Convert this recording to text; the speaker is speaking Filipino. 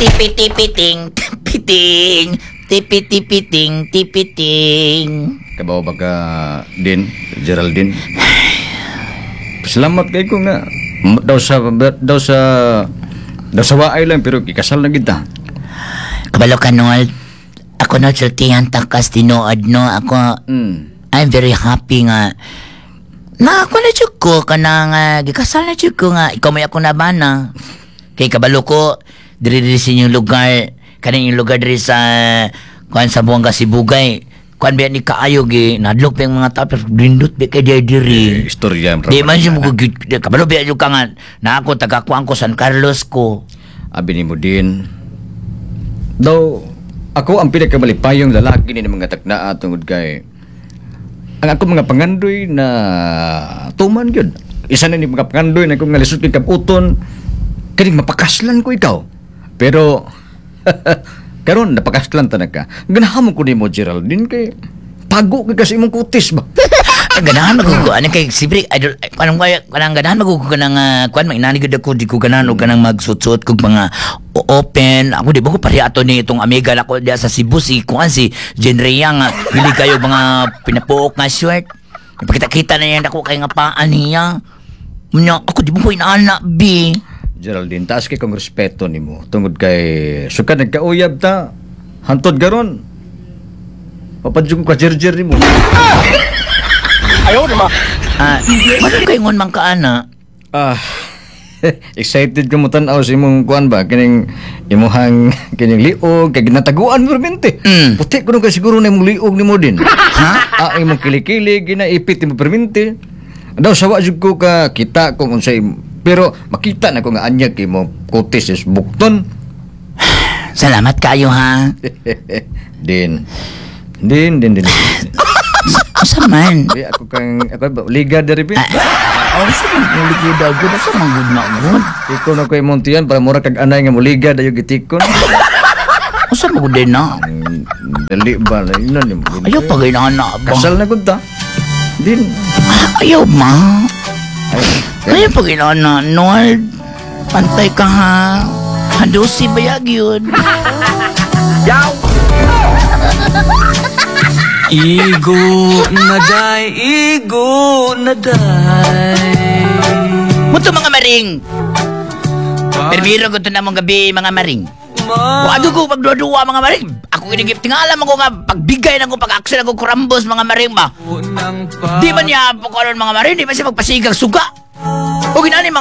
Tipi-tipiting, tipiting, tipi-tipiting, tipiting. Kabaw ba ka, Din? Geraldine? Salamat kay ko nga. Daw sa waay lang, pero ikasal na kita. Kabalo ka, Noel. Ako na sultihan takas tinood, no? Ako, I'm very happy nga. Na ako na chuk ko, kanang gikasal na chuk ko nga. Ikaw may ako na bana. Kay kabalo ko, diri sa inyong lugar, kanang yung lugar diri sa, kuan sa Buanga Sibugay. Kuan ba ni kaayog nadlok pa yung mga tao, pero blindot ba kay diri. Istorya. Di man siya kabalo ba yung ka nga, na ako tagakuan ko San Carlos ko. Abi ni mo din. Daw, ako ang pinakamalipayong lalaki ni mga taknaa tungod kay ang ako mga pangandoy na tuman yun. Isa na ni mga pangandoy na kung nalisod kay kaputon, kaning mapakaslan ko ikaw. Pero, karon napakaslan tanag ka. Ganahan ko ni mo, Geraldine, kay pago ka kasi imong kutis ba? Ganahan magugo ano kay siyempre idol kanang ganahan magugo ka ng kuan mainanigod ako di ko ganahan og kanang magsuot-suot kog mga open ako di ba ko pare ato ni itong amiga nako diya sa Cebu si kuan si Jenria nga bili kayo mga pinapuok nga shirt ipakita-kita na yan ako kay nga paan niya ako di ba ko inaana bi Geraldine, taas kay kong respeto nimo tungod kay sukad nagkauyab ta hantod garon papadjung ko jerjer nimo. Ayaw, di ba? Ano kayo ngon man kaana? Excited ka mo tanaw sa imong kuan ba? Kining imuhang kining liog, kay ginataguan mo permente. Puti ko nung siguro na imong liog ni mo din. Ha? Imong kilikili, ginaipit mo permente. Daw, sawa jud ko ka kita kung unsay pero makita na ko nga anyag kay mo kutis is bukton. Salamat kayo ha. Din. Asa man? Ako liga dari pi. Sige, liquid ako na sa mga good na good. Ikaw na ko imontian para mura kag anay nga mo liga dayo gitikon. Asa mo din na? Dali ba na ina ni mo. Ayaw pa gay na ba? Kasal na gud ta. Din. Ayaw ma. Ayaw pa gay na Noel. Pantay ka ha. Handusi bayag yun. Yaw! Igo naday. Muto mga maring. Permiro ko ito na mong gabi mga maring. Wado ko pagdua-dua mga maring. Ako kinigip tingalam ako nga pagbigay na ko pag-aksyon ako kurambos mga maring ba. Di ba niya po karon mga maring? Di ba siya magpasigang suga? O ginani mga